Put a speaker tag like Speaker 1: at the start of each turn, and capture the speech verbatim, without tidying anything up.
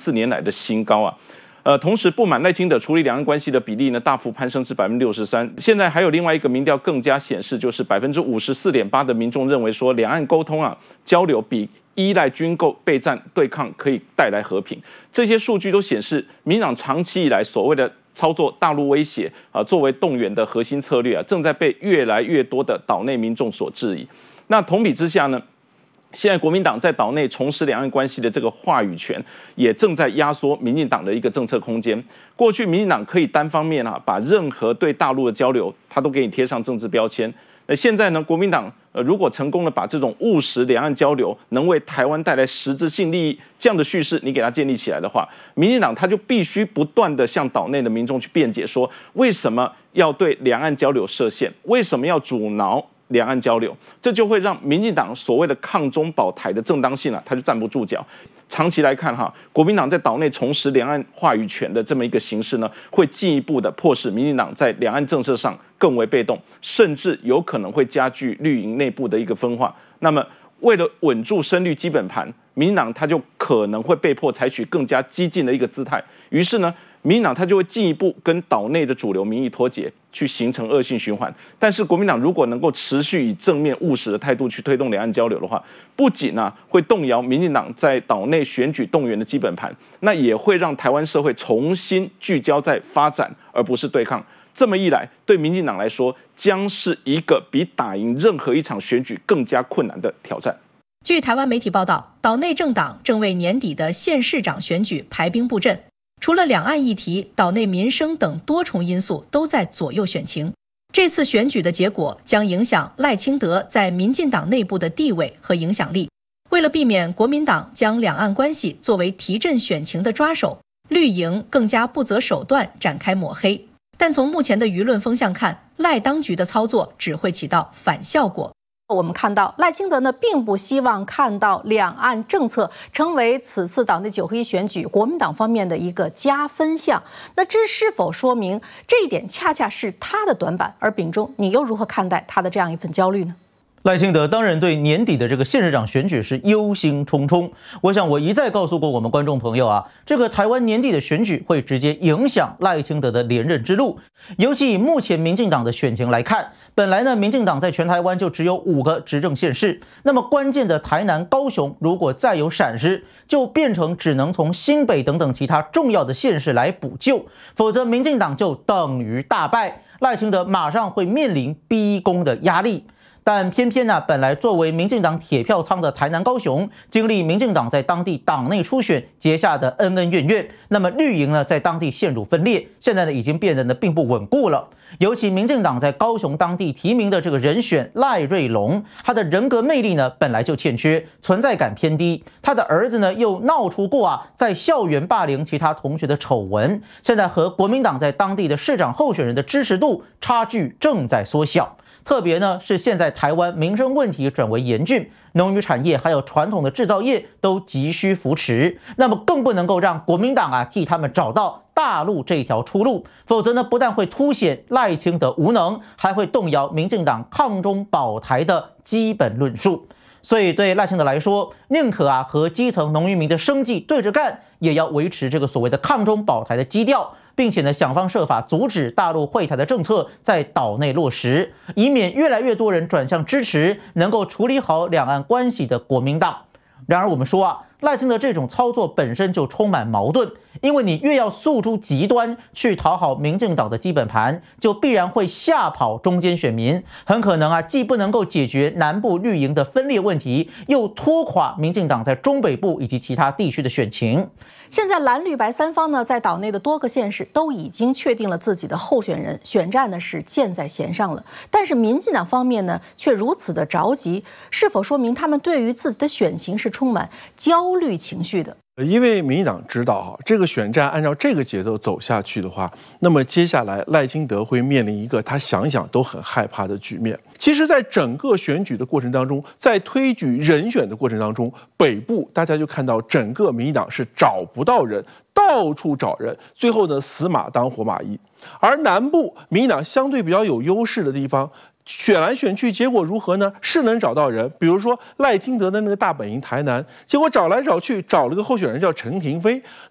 Speaker 1: 四年来的新高啊。呃，同时不满赖清德处理两岸关系的比例呢，大幅攀升至百分之六十三。现在还有另外一个民调更加显示，就是百分之五十四点八的民众认为说，两岸沟通啊交流比依赖军购备战对抗可以带来和平。这些数据都显示，民进党长期以来所谓的操作大陆威胁啊，作为动员的核心策略啊，正在被越来越多的岛内民众所质疑。那同比之下呢？现在国民党在岛内重拾两岸关系的这个话语权，也正在压缩民进党的一个政策空间。过去民进党可以单方面啊，把任何对大陆的交流，他都给你贴上政治标签。那现在呢，国民党呃如果成功的把这种务实两岸交流能为台湾带来实质性利益这样的叙事，你给它建立起来的话，民进党他就必须不断的向岛内的民众去辩解说，为什么要对两岸交流设限，为什么要阻挠两岸交流，这就会让民进党所谓的抗中保台的正当性啊，它就站不住脚。长期来看哈，国民党在岛内重拾两岸话语权的这么一个形势呢，会进一步的迫使民进党在两岸政策上更为被动，甚至有可能会加剧绿营内部的一个分化。那么，为了稳住深绿基本盘，民进党他就可能会被迫采取更加激进的一个姿态。于是呢，民进党他就会进一步跟岛内的主流民意脱节，去形成恶性循环。但是国民党如果能够持续以正面务实的态度去推动两岸交流的话，不仅啊会动摇民进党在岛内选举动员的基本盘，那也会让台湾社会重新聚焦在发展，而不是对抗。这么一来，对民进党来说，将是一个比打赢任何一场选举更加困难的挑战。
Speaker 2: 据台湾媒体报道，岛内政党正为年底的县市长选举排兵布阵。除了两岸议题，岛内民生等多重因素都在左右选情。这次选举的结果将影响赖清德在民进党内部的地位和影响力。为了避免国民党将两岸关系作为提振选情的抓手，绿营更加不择手段展开抹黑。但从目前的舆论风向看，赖当局的操作只会起到反效果。
Speaker 3: 我们看到赖清德呢，并不希望看到两岸政策成为此次岛内九合一选举国民党方面的一个加分项。那这是否说明这一点恰恰是他的短板？而秉忠，你又如何看待他的这样一份焦虑呢？
Speaker 4: 赖清德当然对年底的这个县市长选举是忧心忡忡。我想我一再告诉过我们观众朋友啊，这个台湾年底的选举会直接影响赖清德的连任之路。尤其以目前民进党的选情来看，本来呢，民进党在全台湾就只有五个执政县市，那么关键的台南、高雄如果再有闪失，就变成只能从新北等等其他重要的县市来补救，否则民进党就等于大败，赖清德马上会面临逼宫的压力。但偏偏呢、啊，本来作为民进党铁票仓的台南、高雄，经历民进党在当地党内初选结下的恩恩怨怨，那么绿营呢在当地陷入分裂，现在呢已经变得呢并不稳固了。尤其民进党在高雄当地提名的这个人选赖瑞隆，他的人格魅力呢本来就欠缺，存在感偏低。他的儿子呢又闹出过啊在校园霸凌其他同学的丑闻，现在和国民党在当地的市长候选人的支持度差距正在缩小。特别呢是现在台湾民生问题转为严峻，农渔产业还有传统的制造业都急需扶持，那么更不能够让国民党啊替他们找到大陆这条出路，否则呢不但会凸显赖清德无能，还会动摇民进党抗中保台的基本论述。所以对赖清德来说，宁可啊和基层农渔民的生计对着干，也要维持这个所谓的抗中保台的基调，并且呢想方设法阻止大陆惠台的政策在岛内落实，以免越来越多人转向支持能够处理好两岸关系的国民党。然而我们说啊，赖清德这种操作本身就充满矛盾，因为你越要诉诸极端去讨好民进党的基本盘，就必然会吓跑中间选民，很可能啊既不能够解决南部绿营的分裂问题，又拖垮民进党在中北部以及其他地区的选情。
Speaker 3: 现在蓝绿白三方呢，在岛内的多个县市都已经确定了自己的候选人，选战呢是箭在弦上了。但是民进党方面呢，却如此的着急，是否说明他们对于自己的选情是充满焦虑情绪的？
Speaker 5: 因为民进党知道哈，这个选战按照这个节奏走下去的话，那么接下来赖清德会面临一个他想想都很害怕的局面。其实，在整个选举的过程当中，在推举人选的过程当中，北部大家就看到整个民进党是找不到人，到处找人，最后呢死马当活马医。而南部民进党相对比较有优势的地方，选来选去，结果如何呢？是能找到人，比如说赖清德的那个大本营台南，结果找来找去找了个候选人叫陈亭妃。